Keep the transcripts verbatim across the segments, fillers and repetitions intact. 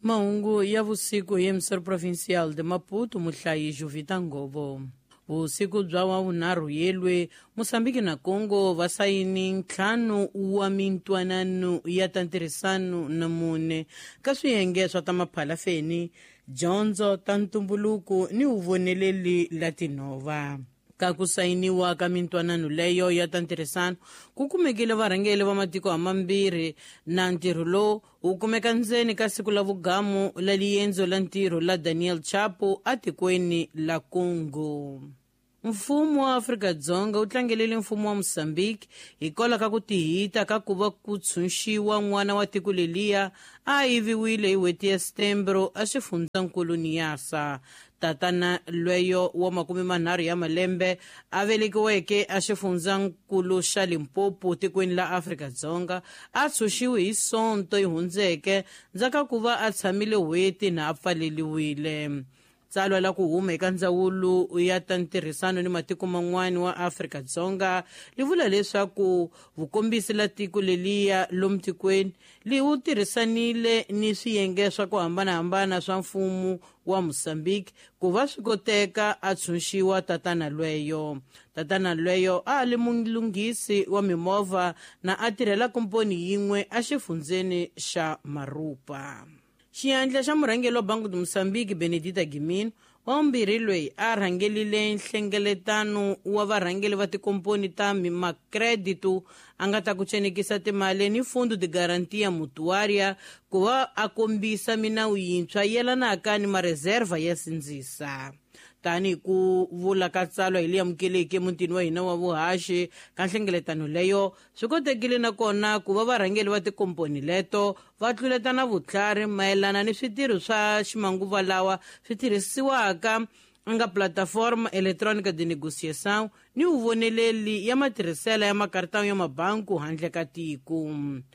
Mahungu ya vusiku hi emisoro provincial de Maputo muhlayi Juvita Ngovo. Vusiku bya wavunharhu yelwe Moçambique na Congo va sayini ntlhanu wa mintwanano ya ta ntirhisano na mune ka swiyenge swa ta maphalafeni, dyondzo ta ntumbuluko ni uvoneleli la tinhova. Ka ku sayiniwa ka mintwanano leyo ya ta ntirhisano ku kumekile varhangeli va matiko hamambirhi na ntirho lowu wu kumeka ndzeni ka siku la vugamu la liyendzo la ntirho la Daniel Chapo atikweni la Congo. Mfumo wa Afrika-Dzonga wu tlangelele mfumo wa Moçambique hikwalaho ka ku tihita ka ku va ku tshunxiwa n'wana wa tiko leliya a yiviwile hi n'hweti ya Setembro a xifundzankulu Niassa. Tatana lweyo wa makumi manharhu ya malembe a velekiweke a xifundzankulu xa Limpopo tikweni la Afrika-Dzonga a tshunxiwe hi Sonto yi hundzeke ndzhaku ku va a tshamile n'hweti na a pfaleliwile. Tsalwa la ku huma eka ndzawulo ya ta ntirhisano ni matiko man'wana wa Afrika-Dzonga li vula leswaku vukombisi la tiko leliya lomu tikweni li wu tirhisanile ni swiyenge swa ku hambanahambana swa mfumo wa Moçambique ku va swi koteka a tshunxiwa tatana lweyo. Tatana lweyo a ali mulunghisi wa mimovha na a tirhela komponi yin'we a xifundzeni xa Marupa. Xiyandla xa murhangeli wa Banco de Moçambique Benedita Gimino wa vumbirhi loyi a rhangelile nhlengeletano wa varhangeli va tikomponi ta makredito a nga ta ku chenekisa timali ni fundo de garantia mutuaria ku va a kombisa minawu yintshwa yelanaka ni mareserva ya sindzisa. Tani ku vula ka tsalwa hi leyi amukeleke mutini wa hina wa vuhaxi ka nhlengeletano leyo swi kotekile na kona ku va varhangeli va tikomponi leto va tluletana vutlhari mayelana ni switirho swa ximanguva lawa swi tirhisiwaka nga plataforma electrônica de negociação ni uvoneleli ya matirhiselo ya makaritawu ya mabanku handle ka tiko.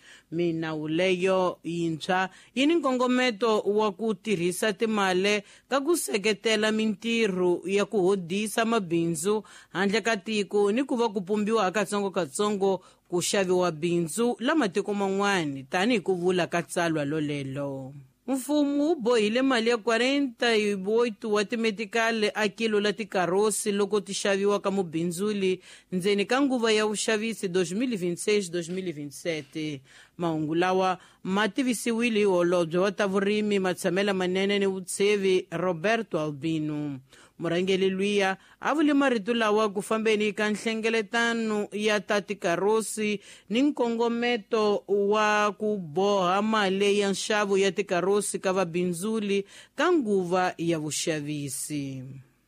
Minawu leyo yintshwa yi ni nkongometo wa ku tirhisa timali ka ku seketela mintirho ya ku hodisa mabindzu handle ka tiko ni ku va ku pumbiwa katsongokatsongo ku xaviwa bindzu la matiko man'wana tanihi ku vula ka tsalwa lolelo. Mfumo wu bohile mali ya quarenta-oito wa timetikali a kilo la tikarosi loko ti xaviwa ka mubindzuli ndzeni ka nguva ya vuxavisi dois mil e vinte e seis dois mil e vinte e sete. Mahungu lawa ma tivisiwile hi holobye wa ta vurimi, matshamela manene ni vutshevi Roberto Albino. Murhangeli luya a vule marito lawa ku fambeni ka nhlengeletano ya ta tikarosi ni nkongometo wa ku boha mali ya nxavo ya tikarosi ka vabindzuli ka nguva ya vuxavisi.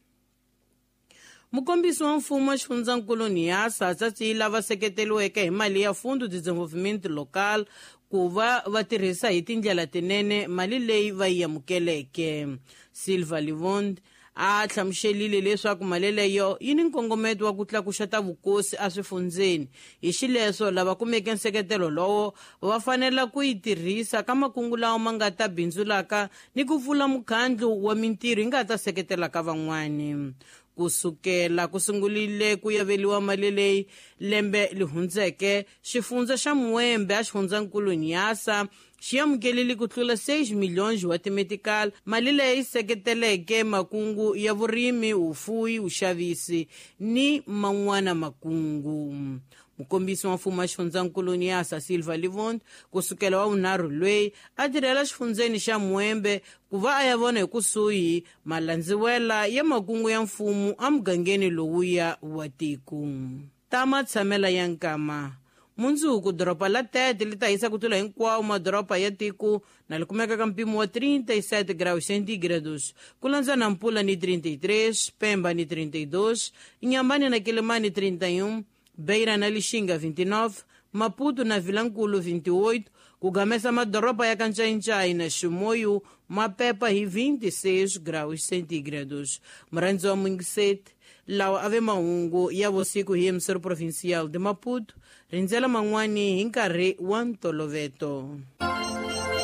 Mukombisi wa mfumo wa xifundzankulu Niassa tsatsile va seketeliweke hi mali ya Fundo de Desenvolvimento Local ku va va tirhisa hi tindlela tinene mali leyi va yi amukeleke. Silva Livond a hlamuxelile leswaku mali leyo yi ni nkongometo wa ku tlakuxa ta vukosi a swifundzeni. Hi xileswo lava kumeke nseketelo lowo va fanela ku yi tirhisa ka makungu lawa ma nga ta bindzulaka ni ku pfula mukhandlu wa mintirho yi nga ta seketela ka van'wani. Kusukela ku sungulile ku yaveliwa mali leyi lembe li hundzeke, xifundza xa Muwembe a xifundzankulu Niassa xi amukelile ku tlula seis milhões wa timetikali, mali leyi seketeleke makungu ya vurimi, ufuwi, uxavisi ni man'wana makungu. Mukombisi wa mfumo wa xifundzankulu Niassa Silva Livond kusukela wa vunharhu lweyi a tirhela xifundzeni xa Muwembe ku va a ya vona hi kusuhi malandziwela ya makungu ya mfumo a mugangeni lowuya wa tiko. Ta matshamela ya nkama mundzuku doropa la Tete li ta hisa ku tlula hinkwawo madoropa ya tiko na li kumeka ka mpimo wa trinta e sete graus centígrados, ku landza Nampula ni trinta e três, Pemba ni trinta e dois, Inhambane na Quilimane trinta e um, Beira na Lixinga vinte e nove, Maputo na Vilankulu vinte e oito, ku gamesa madoropa ya Kanchainchai na Chimoio, Mapepa hi vinte e seis graus centígrados. Murandzi wa Mwingisete lawa ave mahungu ya vusiku hi emisoro provincial de Maputo, rindzela man'wani hi nkarhi wa ntolovelo.